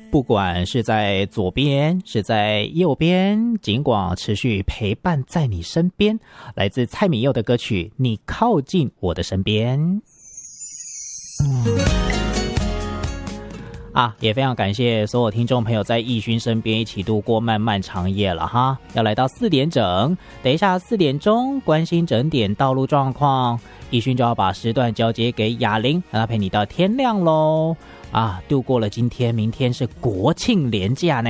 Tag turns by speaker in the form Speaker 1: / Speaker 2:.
Speaker 1: 不管是在左边是在右边，尽管持续陪伴在你身边。来自蔡旻佑的歌曲《你靠近我的身边》啊，也非常感谢所有听众朋友在奕勋身边一起度过漫漫长夜了哈。要来到4点整，等一下4点钟关心整点道路状况，奕勋就要把时段交接给雅玲，让她陪你到天亮咯啊，度过了今天，明天是国庆连假呢。